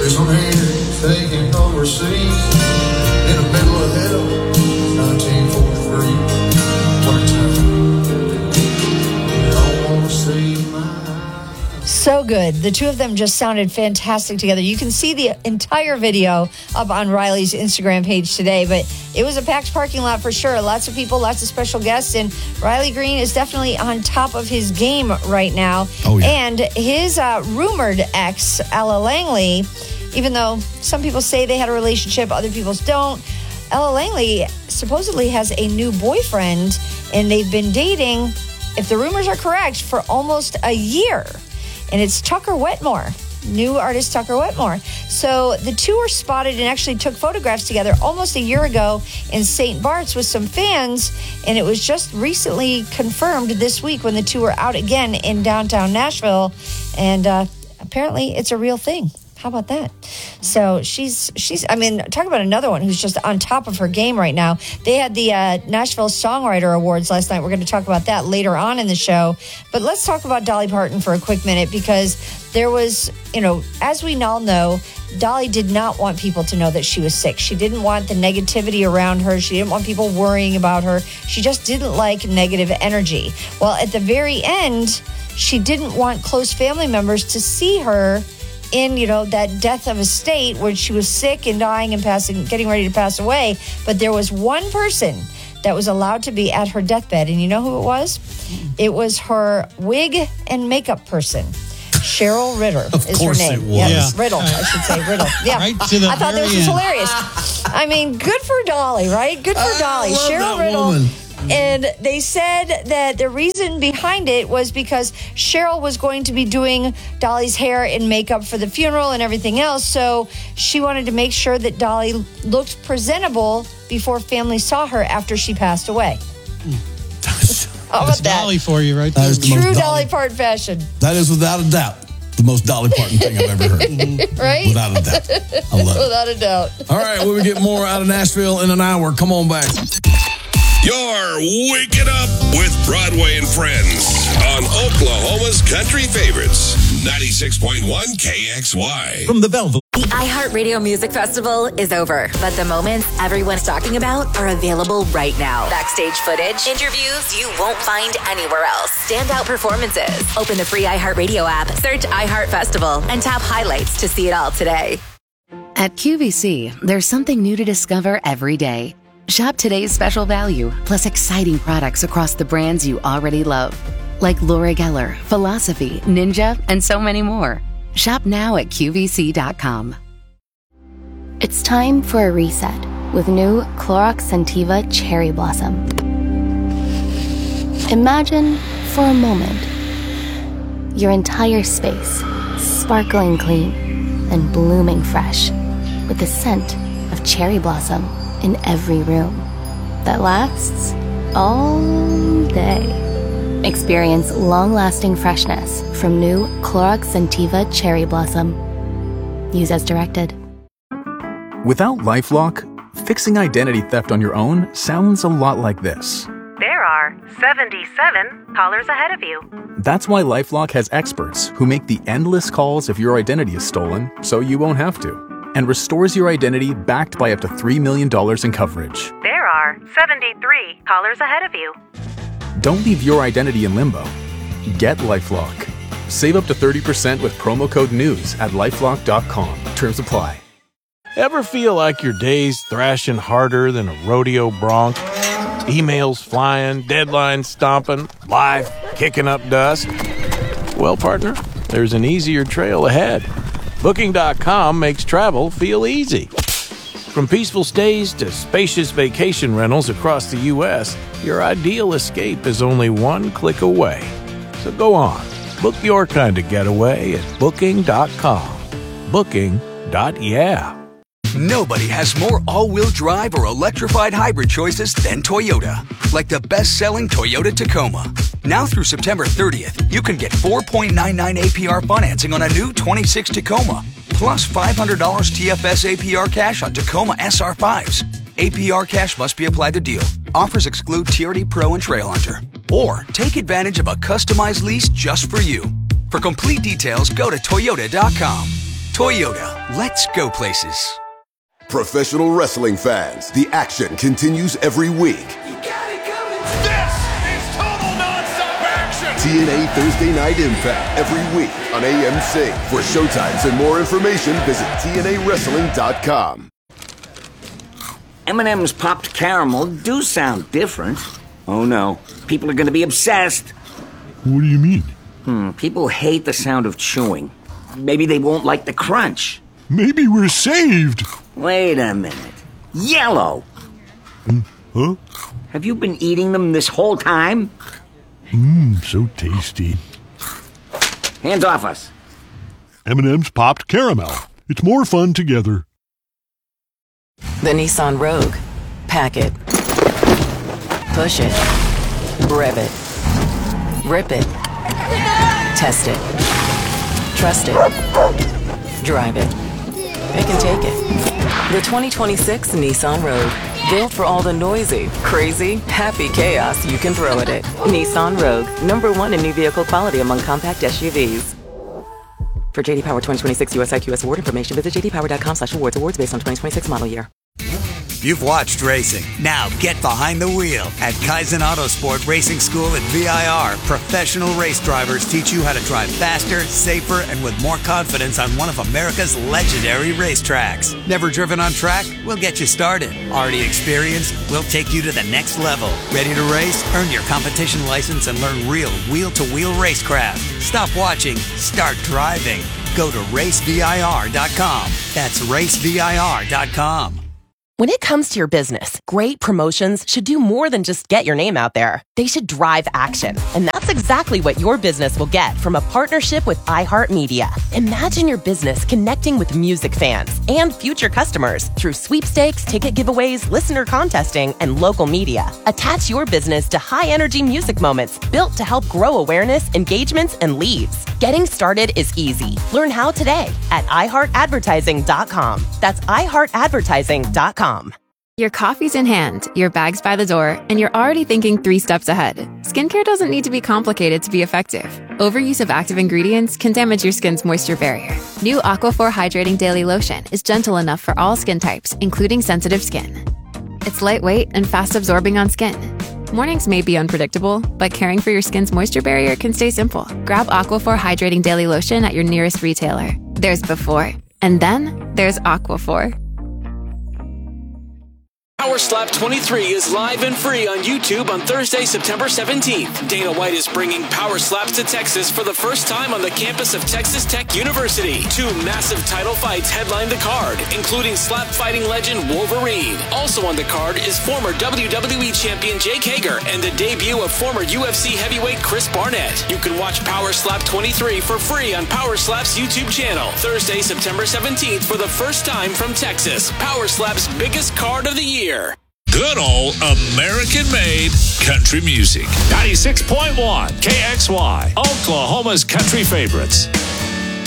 There's a man taken overseas in the middle of hell, 1943. What a time. I want to see my... So good. The two of them just sounded fantastic together. You can see the entire video up on Riley's Instagram page today, but it was a packed parking lot for sure. Lots of people, lots of special guests, and Riley Green is definitely on top of his game right now. Oh, yeah. And his rumored ex, Ella Langley, even though some people say they had a relationship, other people don't, Ella Langley supposedly has a new boyfriend, and they've been dating, if the rumors are correct, for almost a year. And it's Tucker Wetmore, new artist Tucker Wetmore. So the two were spotted and actually took photographs together almost a year ago in St. Bart's with some fans. And it was just recently confirmed this week when the two were out again in downtown Nashville. And apparently it's a real thing. How about that? So she's I mean, talk about another one who's just on top of her game right now. They had the Nashville Songwriter Awards last night. We're going to talk about that later on in the show. But let's talk about Dolly Parton for a quick minute, because there was, as we all know, Dolly did not want people to know that she was sick. She didn't want the negativity around her. She didn't want people worrying about her. She just didn't like negative energy. Well, at the very end, she didn't want close family members to see her in, that death of a state where she was sick and dying and getting ready to pass away. But there was one person that was allowed to be at her deathbed. And you know who it was? It was her wig and makeup person. Cheryl Ritter is her name. It was. Yeah. Riddle, I should say. Riddle. Yeah. Right to the I thought that was very just end. hilarious. I mean, good for Dolly, right? Good for Dolly. love Cheryl that Riddle. woman. And they said that the reason behind it was because Cheryl was going to be doing Dolly's hair and makeup for the funeral and everything else. So she wanted to make sure that Dolly looked presentable before family saw her after she passed away. How about That's that? Dolly for you right That there. is the most True Dolly- Dolly Parton fashion, That is without a doubt the most Dolly Parton thing I've ever heard. right? Without a doubt. I love it. Without a doubt. All right, when we get more out of Nashville in an hour, come on back. You're waking up with Broadway and Friends on Oklahoma's Country Favorites, 96.1 KXY. From the Velvet. The iHeartRadio Music Festival is over, but the moments everyone's talking about are available right now. Backstage footage, interviews you won't find anywhere else, standout performances. Open the free iHeartRadio app, search iHeart Festival, and tap highlights to see it all today. At QVC, there's something new to discover every day. Shop today's special value, plus exciting products across the brands you already love, like Laura Geller, Philosophy, Ninja, and so many more. Shop now at QVC.com. It's time for a reset with new Clorox Scentiva Cherry Blossom. Imagine, for a moment, your entire space sparkling clean and blooming fresh with the scent of cherry blossom in every room that lasts all day. Experience long-lasting freshness from new Clorox Scentiva Cherry Blossom. Use as directed. Without LifeLock, fixing identity theft on your own sounds a lot like this. There are 77 callers ahead of you. That's why LifeLock has experts who make the endless calls if your identity is stolen so you won't have to, and restores your identity backed by up to $3 million in coverage. There are 73 callers ahead of you. Don't leave your identity in limbo. Get LifeLock. Save up to 30% with promo code NEWS at LifeLock.com. Terms apply. Ever feel like your day's thrashing harder than a rodeo bronc? Emails flying, deadlines stomping, life kicking up dust? Well, partner, there's an easier trail ahead. Booking.com makes travel feel easy. From peaceful stays to spacious vacation rentals across the U.S., your ideal escape is only one click away. So go on, book your kind of getaway at Booking.com. Booking.yeah. Nobody has more all-wheel drive or electrified hybrid choices than Toyota. Like the best-selling Toyota Tacoma. Now through September 30th, you can get 4.99 APR financing on a new 26 Tacoma. Plus $500 TFS APR cash on Tacoma SR5s. APR cash must be applied to deal. Offers exclude TRD Pro and Trail Hunter. Or take advantage of a customized lease just for you. For complete details, go to Toyota.com. Toyota, let's go places. Professional wrestling fans, the action continues every week. This is total nonstop action. TNA Thursday Night Impact every week on AMC. For showtimes and more information, visit TNAWrestling.com. M&M's popped caramel do sound different. Oh no, people are going to be obsessed. What do you mean? People hate the sound of chewing. Maybe they won't like the crunch. Maybe we're saved. Wait a minute. Yellow! Huh? Have you been eating them this whole time? So tasty. Hands off us. M&M's popped caramel. It's more fun together. The Nissan Rogue. Pack it. Push it. Rev it. Rip it. Test it. Trust it. Drive it. It can take it. The 2026 Nissan Rogue. Built for all the noisy, crazy, happy chaos you can throw at it. Nissan Rogue. #1 in new vehicle quality among compact SUVs. For JD Power 2026 US IQS award information, visit jdpower.com/awards. Awards based on 2026 model year. You've watched racing. Now get behind the wheel. At Kaizen Autosport Racing School at VIR, professional race drivers teach you how to drive faster, safer, and with more confidence on one of America's legendary racetracks. Never driven on track? We'll get you started. Already experienced? We'll take you to the next level. Ready to race? Earn your competition license and learn real wheel-to-wheel racecraft. Stop watching. Start driving. Go to racevir.com. That's racevir.com. When it comes to your business, great promotions should do more than just get your name out there. They should drive action. And that's exactly what your business will get from a partnership with iHeartMedia. Imagine your business connecting with music fans and future customers through sweepstakes, ticket giveaways, listener contesting, and local media. Attach your business to high-energy music moments built to help grow awareness, engagements, and leads. Getting started is easy. Learn how today at iHeartAdvertising.com. That's iHeartAdvertising.com. Your coffee's in hand, your bag's by the door, and you're already thinking 3 steps ahead. Skincare doesn't need to be complicated to be effective. Overuse of active ingredients can damage your skin's moisture barrier. New Aquaphor Hydrating Daily Lotion is gentle enough for all skin types, including sensitive skin. It's lightweight and fast absorbing on skin. Mornings may be unpredictable, but caring for your skin's moisture barrier can stay simple. Grab Aquaphor Hydrating Daily Lotion at your nearest retailer. There's before, and then there's Aquaphor. Power Slap 23 is live and free on YouTube on Thursday, September 17th. Dana White is bringing Power Slaps to Texas for the first time on the campus of Texas Tech University. 2 massive title fights headline the card, including slap fighting legend Wolverine. Also on the card is former WWE champion Jake Hager and the debut of former UFC heavyweight Chris Barnett. You can watch Power Slap 23 for free on Power Slap's YouTube channel. Thursday, September 17th for the first time from Texas. Power Slap's biggest card of the year. Good old American-made country music. 96.1 KXY, Oklahoma's country favorites.